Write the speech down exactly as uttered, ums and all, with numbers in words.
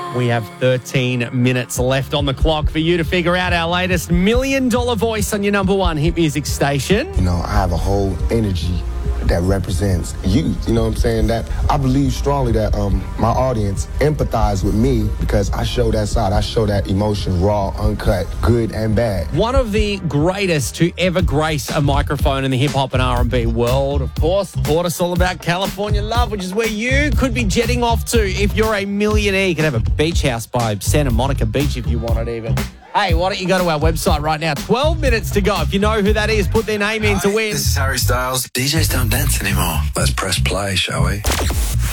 We have thirteen minutes left on the clock for you to figure out our latest million dollar voice on your number one hit music station. You know, I have a whole energy that represents you. You know what I'm saying? That I believe strongly that um, my audience empathize with me because I show that side. I show that emotion raw, uncut, good and bad. One of the greatest to ever grace a microphone in the hip-hop and R and B world, of course, taught us all about California Love, which is where you could be jetting off to if you're a millionaire. You could have a beach house by Santa Monica Beach if you wanted even. Hey, why don't you go to our website right now? twelve minutes to go. If you know who that is, put their name in to win. This is Harry Styles. D Js don't dance anymore. Let's press play, shall we?